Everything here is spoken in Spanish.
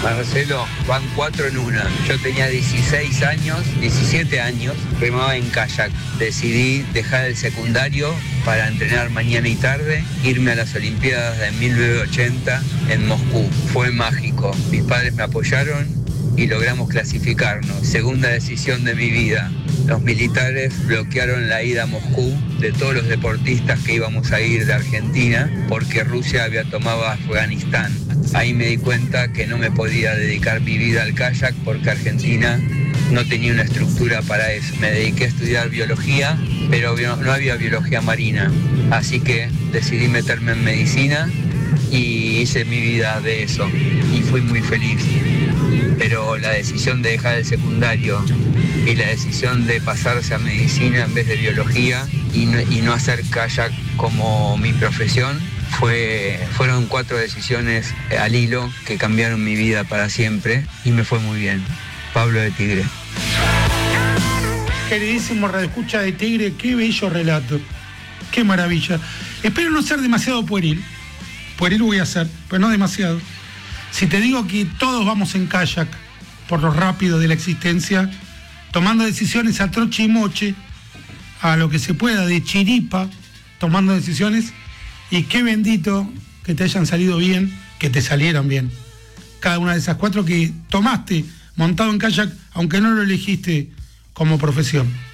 Marcelo, van 4 en una. Yo tenía 16 años, 17 años, remaba en kayak. Decidí dejar el secundario para entrenar mañana y tarde, irme a las Olimpiadas de 1980 en Moscú. Fue mágico. Mis padres me apoyaron y logramos clasificarnos. Segunda decisión de mi vida. Los militares bloquearon la ida a Moscú de todos los deportistas que íbamos a ir de Argentina porque Rusia había tomado Afganistán. Ahí me di cuenta que no me podía dedicar mi vida al kayak porque Argentina no tenía una estructura para eso. Me dediqué a estudiar biología, pero no había biología marina. Así que decidí meterme en medicina y hice mi vida de eso. Y fui muy feliz. Pero la decisión de dejar el secundario y la decisión de pasarse a medicina en vez de biología y no hacer kayak como mi profesión, fueron 4 decisiones al hilo que cambiaron mi vida para siempre y me fue muy bien. Pablo de Tigre. Queridísimo radioescucha de Tigre, qué bello relato, qué maravilla. Espero no ser demasiado pueril voy a ser, pero no demasiado. Si te digo que todos vamos en kayak por lo rápido de la existencia, tomando decisiones a troche y moche, a lo que se pueda, de chiripa, tomando decisiones, y qué bendito que te hayan salido bien, que te salieran bien. Cada una de esas 4 que tomaste montado en kayak, aunque no lo elegiste como profesión.